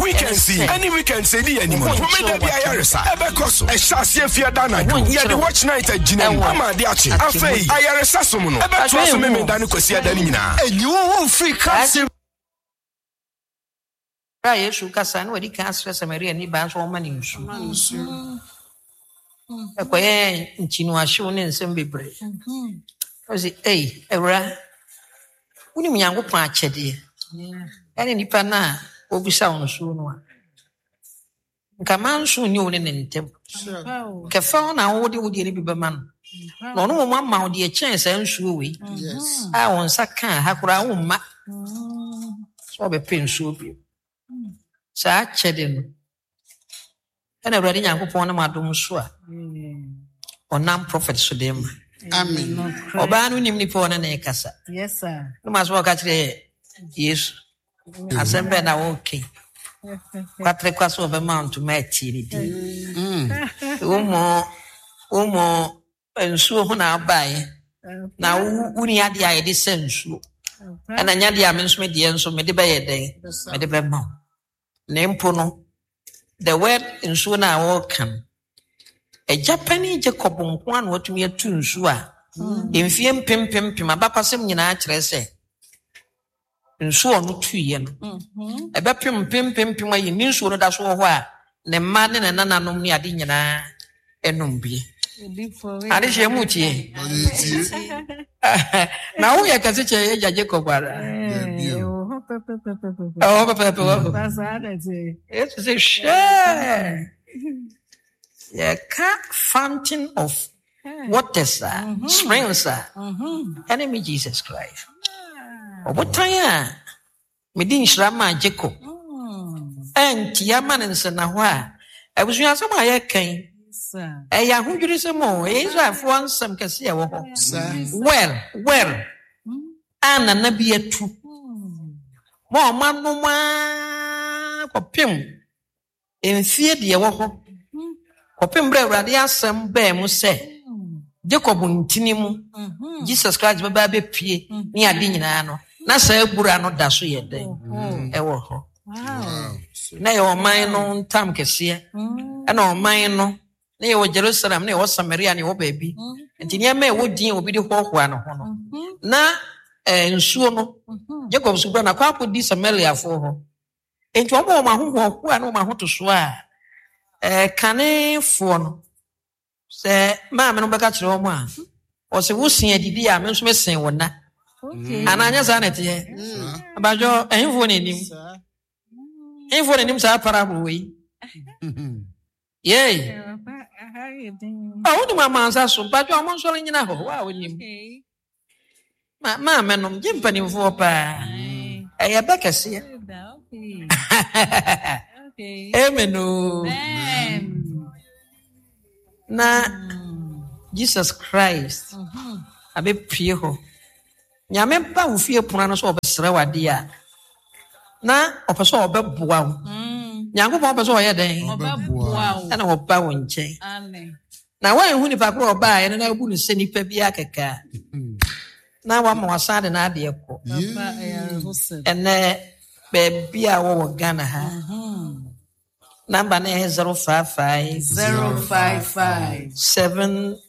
weekend see any weekend say the anymore me dey ayaresa ebekoso e shase afia dana ye dey watch night agina ama dey achi afei ayaresa so mu no ebeto aso me dane kwasi adane nyina enyu free cancer Yesu kasa no wadi ka asre Samaria ni ba so ma ni nsu ekoye nchinu ahwe ne nsem bebre ozi ewra uni munyankopon akyede ene nipa na obisa won so no a nka manso ni woni ne ntem kefa na wodi ni bibema no no mo ma wodi e chen sa nsuo we a won saka hakura won ma so be pensuo bi sa kyede no ene awurade nyankopon na madom so a onam prophet so dem Amen. Oba no nim ni po na na kasa. Yes sir. No maso ka kire Yesu. Asembe na okay. Kwatre kwaso oba mount mati ni di. Umo ensuo ho na abae. Na uni ade aye de sensuo. Ana nya de amenso me de enso me de be ye den. Me de be ma. Na mpo no the word ensuo na wo kan. A Japanese Jacob nkwano watumi atu nsu a emfie mpempempem abakwasem nyina kyerɛ sɛ nsu ono tuiye no ebe pempempem ayi ni nsu no da so hɔ a ne mma ne nananom ne ade nyina enom bie ade hye mu tie na wo yɛ kase kyɛ ya Jacob ara it's a share. Yeah, fountain of waters, springs, enemy Jesus Christ. What time? Me din shrama Jacob. And Tiaman and Sanawa. I was doing some I came. I am who you some more. Is I for some cassia. Well, Anna Nabi a true. More man, no man, for Pim. In fear, dear walk. Opembre awurade asem ba mu se Jacob ntini mu Jesus Christ baba be pie ni ade nyina no na sa ebura no da so ye den ewo ho na ye oman no ntam kese na oman no na ye wo Jerusalem na ye wo Samaria na ye wo baabi ntini ema e wo din obi de hohoa no ho no na nsuo no Jacob so bra na kwa podi Samaria fo ho enti omo ma hohoa na ma ho to so a kane fo no se ma me no beka kire o mo a o se wo sin adidi a me nso me sen wona ananya za na te abajo enfo nenim sa parable we ye o ni mama ansa so bajo mo nso nyina ho wa wonim ma me no jimpa ni fo pa e beka se Amen. Na Jesus Christ abe pie ho nyame ba wo fie pona no so obesere wade a na opeso obeboa wo nyankopon opeso oye den obeboa wo na oba wo nche amen na wa hu ni fakro oba ye na bu no se nipa bi akeka na wa ma wasade na ade ekọ ene baby a wo Ghana ha number 055 7